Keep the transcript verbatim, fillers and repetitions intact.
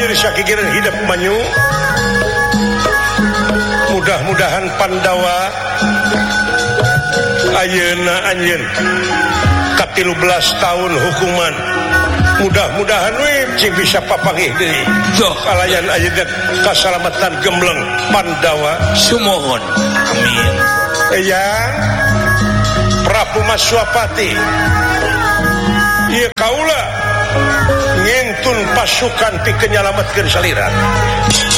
diri sakikiran hidup manyu. Mudah-mudahan Pandawa ayeuna anjeun ka tilu belas tahun hukuman. Mudah-mudahan we cing bisa papanggih deui. Duh kalayan ayeuna kasalamatan gembleng Pandawa. Sumohon. Amin. Eyang Prabu Maswapati. Ieu kaula ngentun pasukan pikeun nyalametkeun salira.